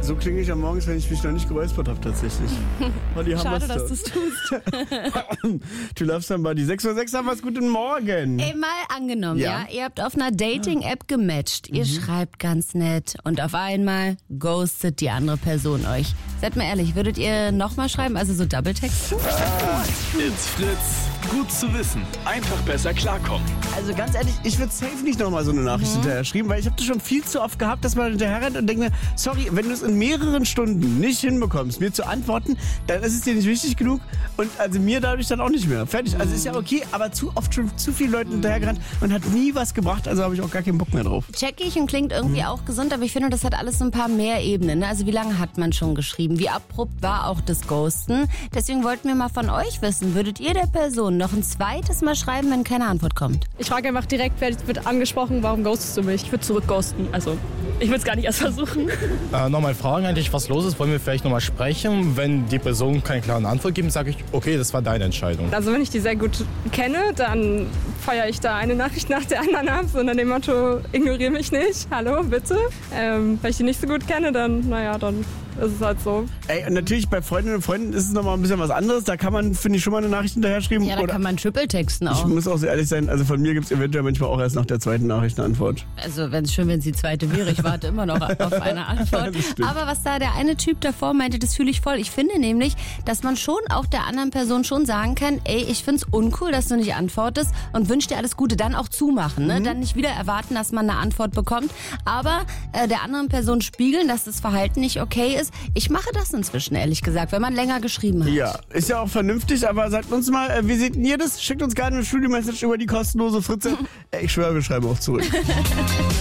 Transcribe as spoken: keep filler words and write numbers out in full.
So klinge ich am Morgens, wenn ich mich noch nicht geräuspert habe, tatsächlich. Olli, Schade, dass du du es tust. Du Love Somebody. sechs Uhr sechs haben wir's. Guten Morgen. Ey, mal angenommen, ja. Ja. Ihr habt auf einer Dating-App gematcht. Ihr Mhm. schreibt ganz nett und auf einmal ghostet die andere Person euch. Seid mal ehrlich, würdet ihr nochmal schreiben, also so Doppeltexten? It's Fritz. Gut zu wissen. Einfach besser klarkommen. Also ganz ehrlich, ich würde safe nicht nochmal so eine Nachricht Mhm. hinterher schreiben, weil ich habe das schon viel zu oft gehabt, dass man hinterher rennt und denkt mir, sorry, wenn du es in mehreren Stunden nicht hinbekommst, mir zu antworten, dann ist es dir nicht wichtig genug und also mir dadurch dann auch nicht mehr. Fertig. Also ist ja okay, aber zu oft schon zu viele Leute hinterher gerannt und hat nie was gebracht, also habe ich auch gar keinen Bock mehr drauf. Check ich und klingt irgendwie auch gesund, aber ich finde, das hat alles so ein paar mehr Ebenen. Ne? Also wie lange hat man schon geschrieben? Wie abrupt war auch das Ghosten? Deswegen wollten wir mal von euch wissen, würdet ihr der Person noch ein zweites Mal schreiben, wenn keine Antwort kommt? Ich frage einfach direkt, wer wird angesprochen, warum ghostest du mich? Ich würde zurück ghosten. Also, ich würde es gar nicht erst versuchen. Äh, nochmal fragen eigentlich, was los ist. Wollen wir vielleicht nochmal sprechen? Wenn die Person keine klare Antwort gibt, sage ich, okay, das war deine Entscheidung. Also, wenn ich die sehr gut kenne, dann feiere ich da eine Nachricht nach der anderen ab, so unter dem Motto, ignoriere mich nicht, hallo, bitte. Ähm, wenn ich die nicht so gut kenne, dann, naja, dann ist es halt so. Ey, und natürlich bei Freundinnen und Freunden ist es nochmal ein bisschen was anderes. Da kann man, finde ich, schon mal eine Nachricht hinterher schreiben. Ja, da Oder kann man Triple texten ich auch. muss auch sehr ehrlich sein, also von mir gibt es eventuell manchmal auch erst nach der zweiten Nachricht eine Antwort. Also wenn es schön, wenn es die zweite wäre. Ich warte immer noch auf eine Antwort. Das stimmt. Aber was da der eine Typ davor meinte, das fühle ich voll. Ich finde nämlich, dass man schon auch der anderen Person schon sagen kann, ey, ich find's uncool, dass du nicht antwortest und wünsch dir alles Gute. Dann auch zumachen, ne? Dann nicht wieder erwarten, dass man eine Antwort bekommt. Aber äh, der anderen Person spiegeln, dass das Verhalten nicht okay ist. Ich mache das inzwischen, ehrlich gesagt, wenn man länger geschrieben hat. Ja, ist ja auch vernünftig, aber sagt uns mal, äh, wie seht ihr das? Schickt uns gerne eine Studio-Message über die kostenlose Fritze. Äh, ich schwöre, wir schreiben auch zurück.